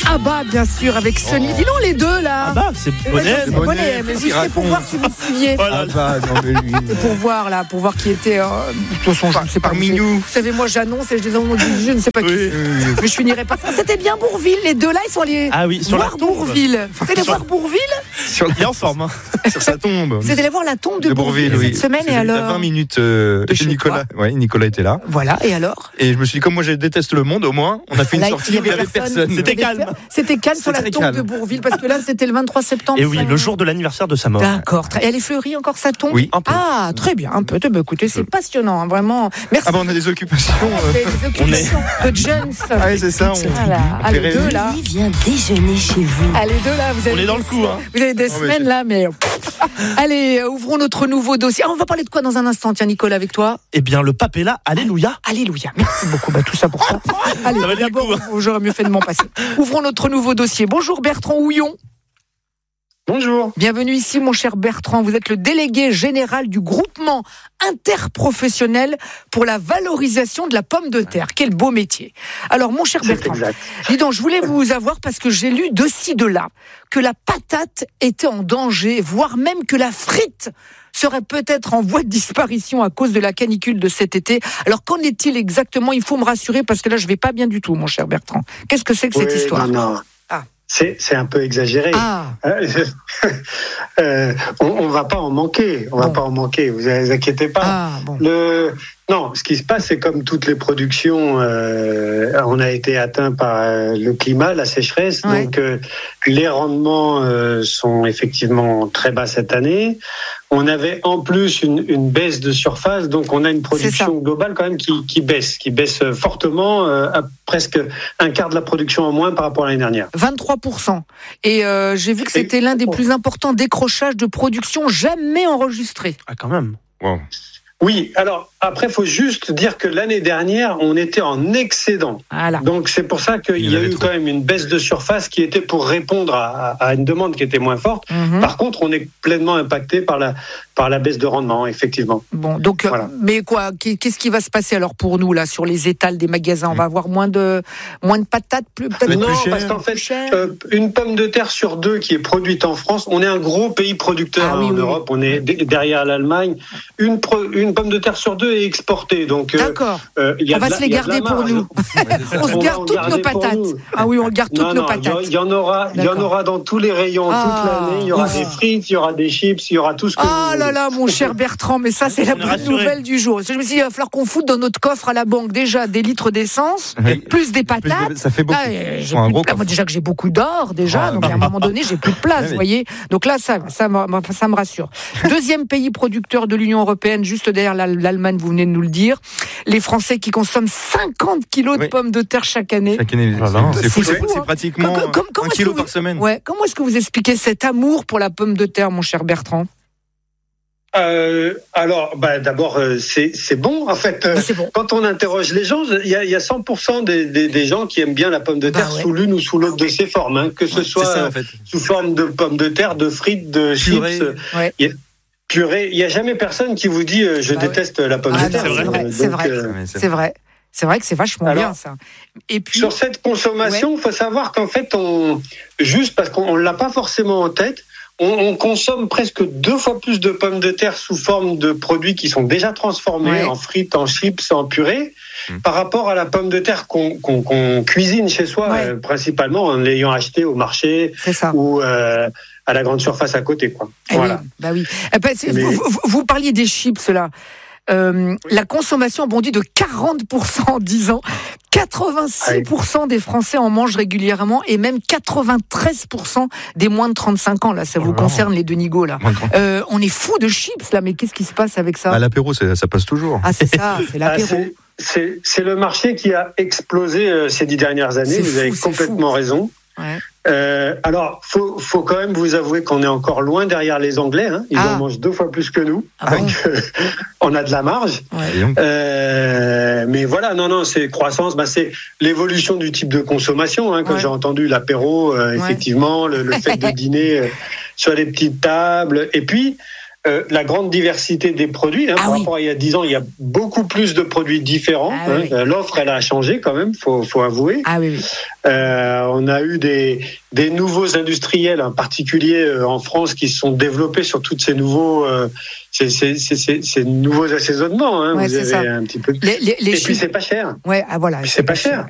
Ah bah bien sûr avec Sony. Dis donc les deux là. Ah bah c'est Bonnet. C'est Bonnet, mais juste pour voir si vous suiviez. Voilà. Ah bah, non, mais lui. C'est pour voir qui était. De toute façon, je ne sais pas. Parmi nous. Vous savez, moi j'annonce et je dis je ne sais pas qui. Oui. Mais je finirai pas ça. C'était bien Bourville. Les deux là, ils sont allés Sur voir la tombe. Bourville. Vous allez voir Bourville. Il est en forme. Hein. Sur sa tombe. Vous êtes allé voir la tombe de Bourville oui. cette semaine et J'étais alors à 20 minutes chez chez Nicolas. Ouais, Nicolas était là. Voilà, et alors Et je me suis dit, comme moi je déteste le monde, au moins, on a fait une Là, sortie où il n'y avait personne. C'était calme. C'était calme sur la très tombe calme. de Bourville parce que là c'était le 23 septembre. Et oui, le jour de l'anniversaire de sa mort. D'accord. Et elle est fleurie encore sa tombe. Oui, un peu. Ah, très bien, un peu. Bah, écoutez, c'est passionnant, hein, vraiment. Merci. Ah bah on a des occupations. Des occupations de jeunes. Ah oui, c'est ça. Voilà. on Les fait deux rêver. là. Qui vient déjeuner chez vous? Les deux là, vous avez On est dans le coup, hein. Vous avez des Oh, mais semaines là, mais allez, ouvrons notre nouveau dossier. Ah, on va parler de quoi dans un instant, tiens, Nicolas, avec toi. Eh bien, le pape est là. Alléluia. Alléluia. Merci beaucoup. Bah, tout ça pour ça. Allez, Ça valait le d'abord, coup, hein. j'aurais mieux fait de m'en passer. Ouvrons notre nouveau dossier. Bonjour Bertrand Houillon. Bonjour. Bienvenue ici, mon cher Bertrand. Vous êtes le délégué général du groupement interprofessionnel pour la valorisation de la pomme de terre. Quel beau métier. Alors, mon cher C'est Bertrand, exact. dis donc, je voulais vous avoir parce que j'ai lu de ci, de là, que la patate était en danger, voire même que la frite serait peut-être en voie de disparition à cause de la canicule de cet été. Alors, qu'en est-il exactement ? Il faut me rassurer parce que là, je vais pas bien du tout, mon cher Bertrand. Qu'est-ce que c'est que cette histoire ? Non. Ah. C'est un peu exagéré. Ah, On va pas en manquer. On va Bon. pas en manquer. Vous inquiétez pas. ah, bon. Non, ce qui se passe, c'est comme toutes les productions, on a été atteint par le climat, la sécheresse. Ouais. Donc, les rendements sont effectivement très bas cette année. On avait en plus une baisse de surface, donc on a une production globale quand même qui baisse fortement, à presque un quart de la production en moins par rapport à l'année dernière. 23%. Et j'ai vu que c'était l'un des plus importants décrochages de production jamais enregistrés. Ah, quand même. Wow. Oui, alors après, il faut juste dire que l'année dernière, on était en excédent. Voilà. Donc c'est pour ça qu'il Il y y a avait eu trop. quand même une baisse de surface qui était pour répondre à une demande qui était moins forte. Mhm. Par contre, on est pleinement impacté par la baisse de rendement, effectivement. Bon, donc, Voilà. mais quoi, qu'est-ce qui va se passer alors pour nous là sur les étals des magasins ? On va avoir moins de patates, peut-être être Non, plus cher. parce qu'en fait, plus cher. une pomme de terre sur deux qui est produite en France, on est un gros pays producteur Ah oui, en oui, Europe, on est derrière l'Allemagne. Une pomme de terre sur deux est exportée, donc D'accord. il y a On va de se les il y a de la garder pour marge. nous. On se On va garde en toutes garder nos pour patates. nous. Ah oui, on garde toutes Non, nos non, patates. il y en aura D'accord. dans tous les rayons toute Ah, l'année. Il y aura oh. des frites, il y aura des chips, il y aura tout ce que Ah vous là voulez. là, mon cher Bertrand, mais ça c'est la On est bonne rassurés. nouvelle du jour. Je me suis dit, il va falloir qu'on foute dans notre coffre à la banque déjà des litres d'essence, Oui. plus des patates. Ça fait beaucoup. Là, j'ai Faut un plus de gros place. Moi, coffre. déjà que j'ai beaucoup d'or, déjà, Ah, donc à un moment donné, j'ai plus de place, Ah vous oui. voyez. Donc là, ça me rassure. Deuxième pays producteur de l'Union européenne, juste derrière l'Allemagne, vous venez de nous le dire. Les Français qui consomment 50 kilos de Oui. pommes de terre chaque année. Chaque année, Voilà. c'est fou, C'est fou, c'est hein. pratiquement Comment un est-ce kilo que vous- par semaine. Ouais. Comment est-ce que vous expliquez cet amour pour la pomme de terre, mon cher Bertrand ? Alors, d'abord, c'est bon. En fait, C'est bon. quand on interroge les gens, il y a 100% des gens qui aiment bien la pomme de terre ouais. sous l'une ou sous l'autre de ses formes, hein, que ce C'est soit ça en fait. sous forme de pommes de terre, de frites, de Purée. chips, Ouais. purée. Il n'y a jamais personne qui vous dit je Bah ouais. déteste la pomme Ah de non, terre. c'est vrai, Donc, c'est vrai. Ouais, C'est vrai. C'est vrai que c'est vachement Alors, bien ça. Et puis, Sur cette consommation, il faut savoir qu'en fait, juste parce qu'on ne l'a pas forcément en tête, on consomme presque 2 fois plus de pommes de terre sous forme de produits qui sont déjà transformés Ouais. en frites, en chips, en purée, par rapport à la pomme de terre qu'on cuisine chez soi, Ouais. Principalement en l'ayant acheté au marché c'est ça. ou à la grande surface à côté, quoi. Eh Voilà. oui, bah oui. Eh ben, Mais- vous parliez des chips là. La consommation a bondi de 40% en 10 ans. 86% des Français en mangent régulièrement et même 93% des moins de 35 ans. Là, ça vous là là. concerne les Denigo là. Moins de 30. On est fou de chips là, mais qu'est-ce qui se passe avec ça ? À l'apéro, ça passe toujours. Ah, c'est ça, c'est l'apéro. C'est le marché qui a explosé ces 10 dernières années. C'est Vous avez fou, c'est complètement raison. Ouais. Alors, faut quand même vous avouer qu'on est encore loin derrière les Anglais. Hein. Ils Ah. en mangent 2 fois plus que nous. Ah bon Donc, on a de la marge. Ouais. Et donc, Mais voilà, non, c'est croissance. C'est l'évolution du type de consommation que Ouais. j'ai entendu. L'apéro, effectivement, le fait de dîner sur des petites tables. Et puis, la grande diversité des produits. Par rapport à il y a 10 ans, il y a beaucoup plus de produits différents. L'offre, elle a changé quand même, faut avouer. On a eu des nouveaux industriels, en particulier en France, qui se sont développés sur tous ces nouveaux assaisonnements. Vous avez un petit peu. Et puis c'est pas cher. Ouais, voilà. C'est pas cher.